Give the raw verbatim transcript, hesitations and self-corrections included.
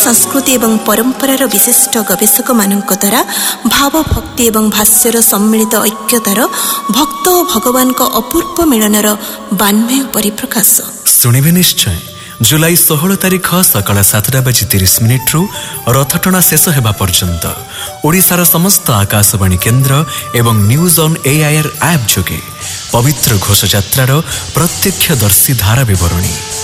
संस्कृति एवं परंपरार विशिष्ट गवेषक मानक द्वारा भाव भक्ति एवं भाष्यर सम्मिलित ऐक्यतार भक्त और भगवान को अपूर्व मिलनर बान्मय परिप्रकाश शुणिबे निश्चय। जुलाई षोहल तारिख सकाळ सातटा बाजी तीस मिनिट रु रथटଣା शेष हेबा पर्यंत ओडिशार समस्त आकाशवाणी केन्द्र एवं न्यूज ऑन एआईआर ऐप जोगे पवित्र घोषयात्रार प्रत्यक्षदर्शी धारा विवरणी